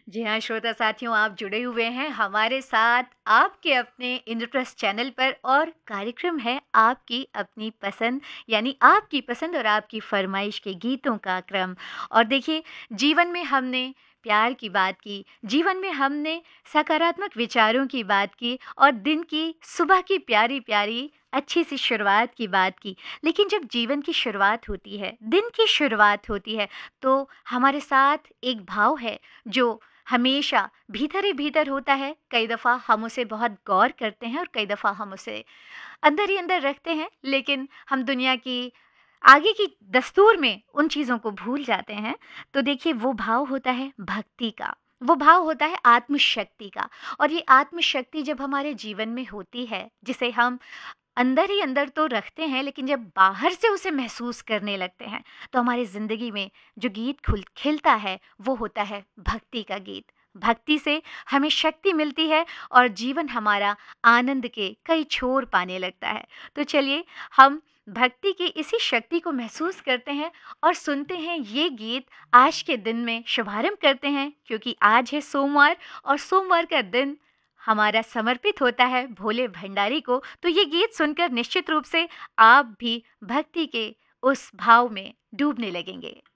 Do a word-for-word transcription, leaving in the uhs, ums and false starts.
जी हाँ, श्रोता साथियों, आप जुड़े हुए हैं हमारे साथ आपके अपने इंद्रप्रस्थ चैनल पर और कार्यक्रम है आपकी अपनी पसंद, यानी आपकी पसंद और आपकी फरमाइश के गीतों का क्रम। और देखिए, जीवन में हमने प्यार की बात की, जीवन में हमने सकारात्मक विचारों की बात की और दिन की सुबह की प्यारी-प्यारी अच्छी सी शुरुआत की बात की। लेकिन जब जीवन की शुरुआत होती है, दिन की शुरुआत होती है, तो हमारे साथ एक भाव है जो हमेशा भीतर ही भीतर होता है। कई दफ़ा हम उसे बहुत गौर करते हैं और कई दफ़ा हम उसे अंदर ही अंदर रखते हैं, लेकिन हम दुनिया की आगे की दस्तूर में उन चीज़ों को भूल जाते हैं। तो देखिए, वो भाव होता है भक्ति का, वो भाव होता है आत्मशक्ति का। और ये आत्मशक्ति जब हमारे जीवन में होती है, जिसे हम अंदर ही अंदर तो रखते हैं, लेकिन जब बाहर से उसे महसूस करने लगते हैं, तो हमारी ज़िंदगी में जो गीत खुल खिलता है, वो होता है भक्ति का गीत। भक्ति से हमें शक्ति मिलती है और जीवन हमारा आनंद के कई छोर पाने लगता है। तो चलिए, हम भक्ति की इसी शक्ति को महसूस करते हैं और सुनते हैं ये गीत। आज के दिन में शुभारंभ करते हैं, क्योंकि आज है सोमवार और सोमवार का दिन हमारा समर्पित होता है भोले भंडारी को। तो ये गीत सुनकर निश्चित रूप से आप भी भक्ति के उस भाव में डूबने लगेंगे।